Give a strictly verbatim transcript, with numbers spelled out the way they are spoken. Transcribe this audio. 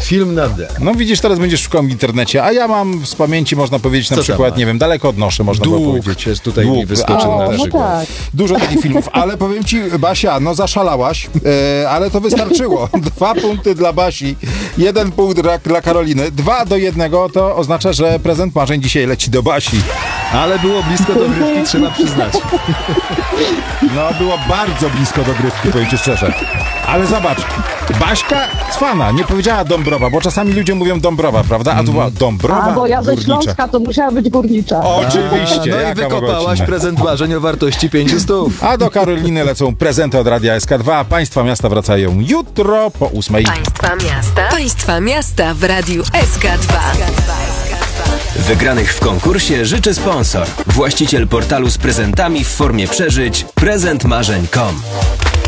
Film na D. No widzisz, teraz będziesz szukał w internecie, a ja mam z pamięci, można powiedzieć, na Co tam przykład, masz? nie wiem, daleko odnoszę, można było Dług powiedzieć. jest tutaj Dług. mi wyskoczył A, na O, no przykład. tak. Dużo takich filmów, ale powiem ci, Basia, no zaszalałaś, e, ale to wystarczyło. Dwa punkty dla Basi, jeden punkt dla, dla Karoliny. Dwa do jednego to oznacza, że prezent marzeń dzisiaj leci do Basi. Ale było blisko dogrywki, trzeba przyznać. No, było bardzo blisko dogrywki, powiem ci szczerze. Ale zobacz, Baśka cwana, nie powiedziała Dąbrowa, bo czasami ludzie mówią Dąbrowa, prawda? A tu była Dąbrowa A, bo ja ze Górnicza. Śląska, to musiała być górnicza. Oczywiście. No i jaka mogła wykopałaś być prezent marzeń o wartości pięciu stów. A do Karoliny lecą prezenty od Radia S K dwa. Państwa miasta wracają jutro po ósmej. Państwa miasta. Państwa miasta w Radiu S K dwa. Wygranych w konkursie życzy sponsor. Właściciel portalu z prezentami w formie przeżyć prezent marzeń kropka com.